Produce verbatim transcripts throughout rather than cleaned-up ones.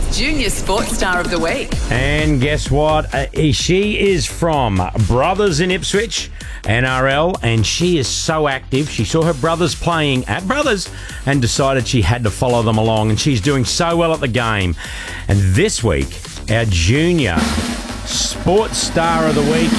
with Junior Sports Star of the Week. And guess what? Uh, she is from Brothers in Ipswich, N R L, and she is so active. She saw her brothers playing at Brothers and decided she had to follow them along, and she's doing so well at the game. And this week, our Junior Sports Star of the Week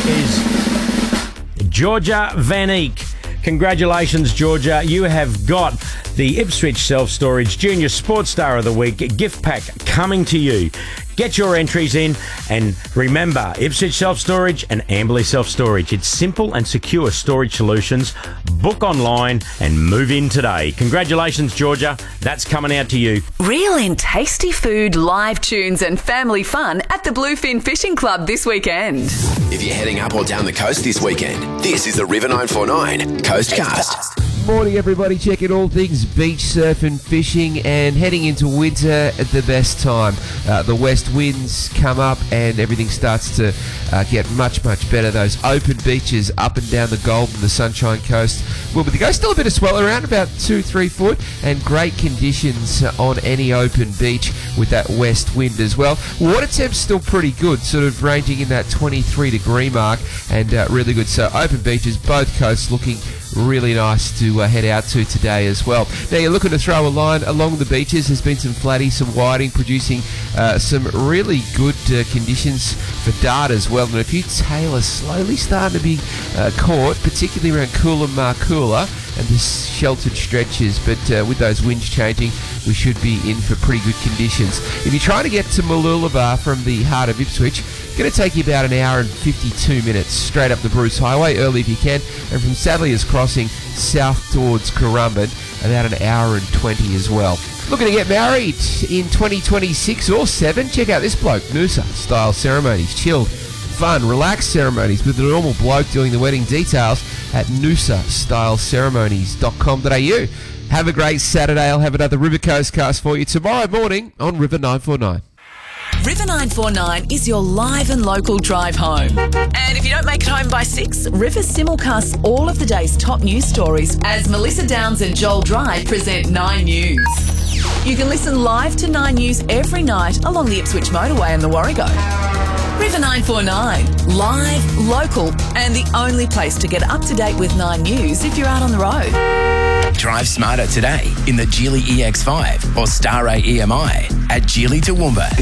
is Georgia Van Eek. Congratulations, Georgia. You have got the Ipswich Self-Storage Junior Sports Star of the Week gift pack coming to you. Get your entries in, and remember, Ipswich Self-Storage and Amberley Self-Storage. It's simple and secure storage solutions. Book online and move in today. Congratulations, Georgia. That's coming out to you. Reel in tasty food, live tunes and family fun at the Bluefin Fishing Club this weekend. If you're heading up or down the coast this weekend, this is the River nine forty-nine Coastcast. Morning, everybody. Checking all things beach, surfing, fishing, and heading into winter at the best time. Uh, the west winds come up and everything starts to uh, get much, much better. Those open beaches up and down the Gold and the Sunshine Coast. Well, but there's still a bit of swell around, about two, three foot, and great conditions on any open beach with that west wind as well. Water temp's still pretty good, sort of ranging in that twenty-three degree mark, and uh, really good. So open beaches, both coasts looking really nice to uh, head out to today as well. Now you're looking to throw a line along the beaches. There's been some flatty, some whiting, producing uh, some really good uh, conditions for dart as well. And a few tailors slowly starting to be uh, caught, particularly around Coolah Marcoolah and the sheltered stretches. But uh, with those winds changing, we should be in for pretty good conditions. If you're trying to get to Mooloolaba from the heart of Ipswich, going to take you about an hour and fifty-two minutes straight up the Bruce Highway, early if you can, and from Sadleyers Crossing south towards Currumbin, about an hour and twenty as well. Looking to get married in twenty twenty-six or seven? Check out this bloke, Noosa Style Ceremonies. Chilled, fun, relaxed ceremonies with the normal bloke doing the wedding details at noosa style ceremonies dot com dot a u. Have a great Saturday. I'll have another River Coast cast for you tomorrow morning on River nine forty-nine. River nine forty-nine is your live and local drive home. And if you don't make it home by six, River simulcasts all of the day's top news stories as Melissa Downs and Joel Dry present Nine News. You can listen live to Nine News every night along the Ipswich Motorway and the Warrego. River nine forty-nine, live, local, and the only place to get up to date with Nine News if you're out on the road. Drive smarter today in the Geely E X five or Star A E M I at Geely Toowoomba.